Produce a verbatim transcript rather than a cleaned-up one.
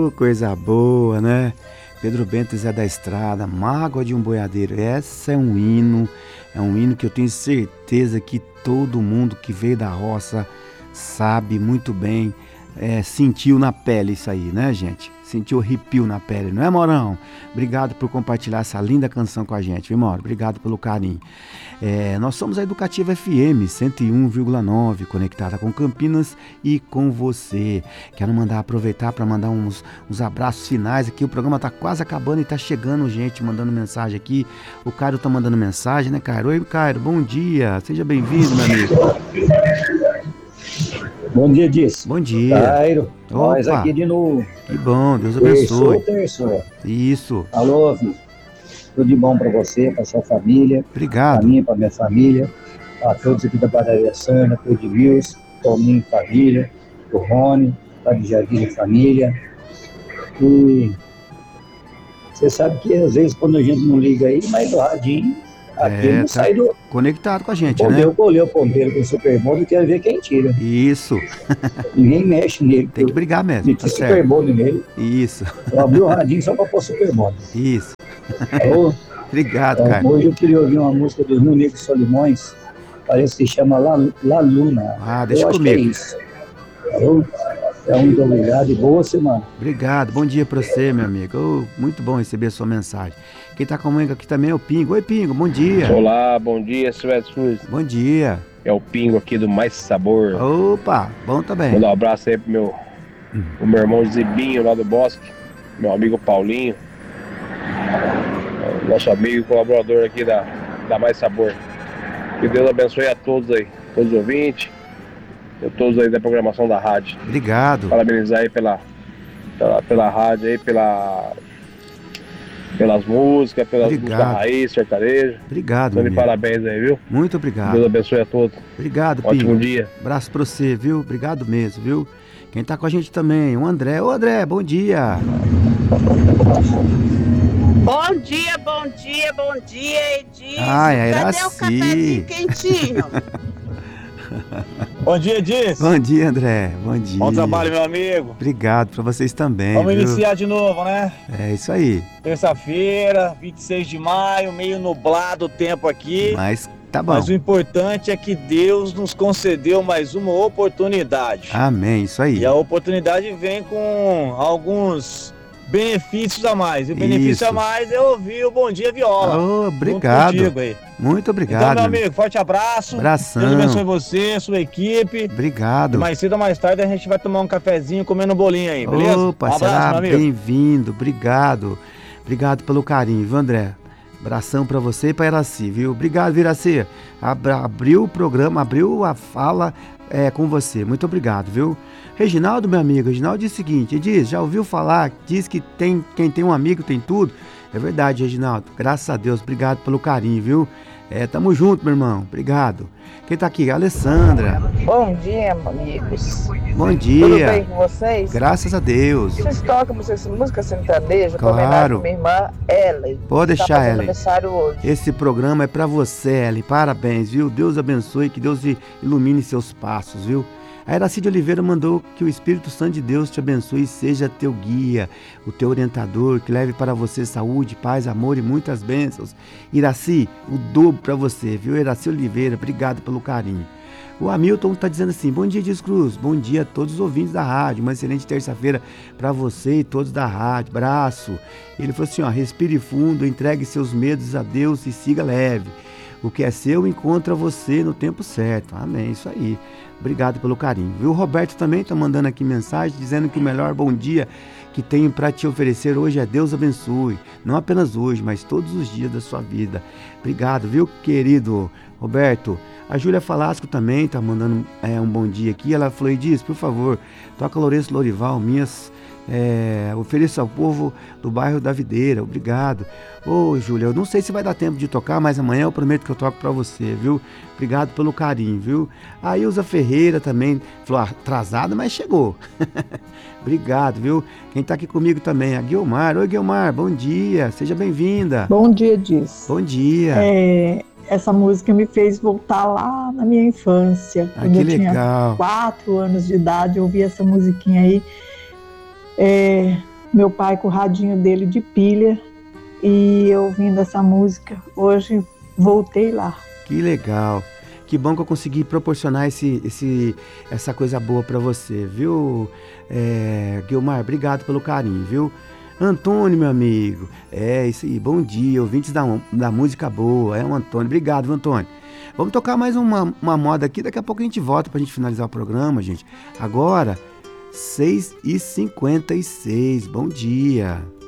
Ô, coisa boa, né? Pedro Bento e Zé da Estrada, Mágoa de um Boiadeiro. Essa é um hino, é um hino que eu tenho certeza que todo mundo que veio da roça sabe muito bem, é, sentiu na pele isso aí, né, gente? Sentiu arrepio na pele, não é, Morão? Obrigado por compartilhar essa linda canção com a gente, viu, Moro? Obrigado pelo carinho. É, nós somos a Educativa F M cento e um vírgula nove, conectada com Campinas e com você. Quero mandar, aproveitar para mandar uns, uns abraços finais aqui. O programa tá quase acabando e tá chegando gente mandando mensagem aqui. O Cairo tá mandando mensagem, né, Cairo? Oi, Cairo, bom dia. Seja bem-vindo, meu amigo. Bom dia, Diz. Bom dia. Cairo, nós aqui de novo. Que bom, Deus abençoe. Terçou, terçou. Isso. Alô, filho. Tudo de bom para você, para sua família. Obrigado. Para mim, para minha família. Para todos aqui da Padaria Sana, para o Edmilson, Tominho e família, o Rony, para de Jardim e família. E você sabe que às vezes quando a gente não liga aí, mas o radinho, aqui É, não tá sai do... conectado com a gente, Pô, né? eu colhei o ponteiro com o Supermodo e quero ver quem tira. Isso. Ninguém mexe nele. Tem que brigar mesmo, Tem tá certo. Supermodo nele. Isso. Eu abri o radinho só para pôr Supermodo. Isso. Alô? Obrigado, Então, cara. hoje eu queria ouvir uma música do Rio Negro Solimões, parece que chama La, La Luna. Ah, deixa eu acho comigo. que é isso. Alô? Então, muito obrigado e boa semana. Obrigado, bom dia pra você, meu amigo. Oh, muito bom receber a sua mensagem. Quem tá comigo aqui também é o Pingo. Oi, Pingo, bom dia. Olá, bom dia, Silvestre Cruz. Bom dia. É o Pingo aqui do Mais Sabor. Opa, bom também. Mandar um abraço aí pro meu, hum. pro meu irmão Zibinho lá do Bosque, meu amigo Paulinho, nosso amigo e colaborador aqui da, da Mais Sabor. Que Deus abençoe a todos aí, todos os ouvintes, a todos aí da programação da rádio. Obrigado. Parabenizar aí pela, pela, pela rádio aí, pela, pelas músicas, pelas Obrigado. músicas raiz, sertanejo. Obrigado, Então, meu de amigo. parabéns aí, viu? Muito obrigado. Deus abençoe a todos. Obrigado, Ótimo Pingo. dia. Abraço pra você, viu? Obrigado mesmo, viu? Quem tá com a gente também, o André. Ô, André, bom dia. Bom dia, bom dia, bom dia, Edilson. Ai, era Cadê o assim. cafezinho quentinho? Bom dia, Diz. Bom dia, André. Bom dia. Bom trabalho, meu amigo. Obrigado pra vocês também, Vamos viu? iniciar de novo, né? É isso aí. Terça-feira, vinte e seis de maio, meio nublado o tempo aqui. Mas tá bom. Mas o importante é que Deus nos concedeu mais uma oportunidade. Amém, isso aí. E a oportunidade vem com alguns benefícios a mais. E o benefício Isso. a mais é ouvir o Bom Dia Viola. Oh, obrigado. Junto contigo aí. Muito obrigado. Então, meu amigo, forte abraço. Abração. Deus abençoe você, sua equipe. Obrigado. E mais cedo ou mais tarde a gente vai tomar um cafezinho comendo um bolinho aí, beleza? Opa, um abraço, será meu amigo. bem-vindo. Obrigado. Obrigado pelo carinho, viu, André? Abração pra você e pra Iraci, viu? Obrigado, viu, Iraci. Abra, abriu o programa, abriu a fala é, com você. Muito obrigado, viu? Reginaldo, meu amigo, Reginaldo diz o seguinte, diz, já ouviu falar, diz que tem, quem tem um amigo tem tudo. É verdade, Reginaldo. Graças a Deus, obrigado pelo carinho, viu? É, tamo junto, meu irmão. Obrigado. Quem tá aqui? Alessandra. Bom dia, amigos. Bom dia. Tudo bem com vocês? Graças a Deus. Vocês tocam essa música sertaneja Claro. para homenagem à minha irmã Ellen. Pode que tá deixar, fazendo Ellen. aniversário hoje. Esse programa é pra você, Ellen. Parabéns, viu? Deus abençoe, que Deus ilumine seus passos, viu? A Iracide Oliveira mandou que o Espírito Santo de Deus te abençoe e seja teu guia, o teu orientador, que leve para você saúde, paz, amor e muitas bênçãos. Iraci, o dobro para você, viu? Iraci Oliveira, obrigado pelo carinho. O Hamilton está dizendo assim, bom dia, Diz Cruz, bom dia a todos os ouvintes da rádio, uma excelente terça-feira para você e todos da rádio, abraço. Ele falou assim, ó, respire fundo, entregue seus medos a Deus e siga leve. O que é seu encontra você no tempo certo. Amém, isso aí. Obrigado pelo carinho. Viu? O Roberto também está mandando aqui mensagem dizendo que o melhor bom dia que tenho para te oferecer hoje é Deus abençoe. Não apenas hoje, mas todos os dias da sua vida. Obrigado, viu, querido Roberto? A Júlia Falasco também está mandando é, um bom dia aqui. Ela falou e diz, por favor, toca Lourenço Lorival, minhas... É, ofereço ao povo do bairro da Videira, obrigado. Ô, Júlia, eu não sei se vai dar tempo de tocar, mas amanhã eu prometo que eu toco pra você, viu? Obrigado pelo carinho, viu? A Ilza Ferreira também falou atrasada, mas chegou. Obrigado, viu? Quem tá aqui comigo também, a Guilmar. Oi, Guilmar, bom dia, seja bem-vinda. Bom dia, Diz. Bom dia. É, essa música me fez voltar lá na minha infância. Ah, quando que eu legal. tinha quatro anos de idade, eu ouvi essa musiquinha aí. É, meu pai com o radinho dele de pilha e eu ouvindo essa música. Hoje voltei lá. Que legal. Que bom que eu consegui proporcionar esse, esse, essa coisa boa para você, viu, é, Guilmar? Obrigado pelo carinho, viu? Antônio, meu amigo, é isso aí, bom dia, ouvintes da, da música boa, é o Antônio, obrigado, viu, Antônio? Vamos tocar mais uma, uma moda aqui, daqui a pouco a gente volta pra gente finalizar o programa, gente. Agora, seis e cinquenta e seis, bom dia.